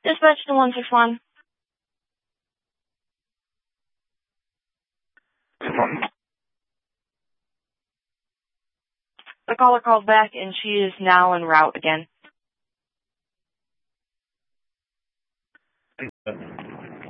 Dispatch to 161. The caller called back and she is now en route again.